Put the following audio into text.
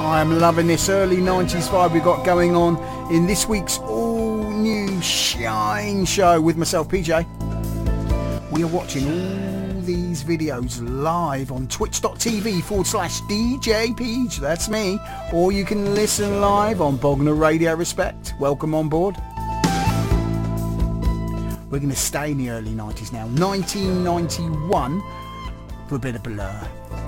I am loving this early 90s vibe we got going on in this week's all-new Shine Show with myself, PJ. We are watching all these videos live on twitch.tv/DJ Peach, that's me, or you can listen live on Bognor Radio Respect. Welcome on board. We're going to stay in the early 90s now, 1991 for a bit of Blur.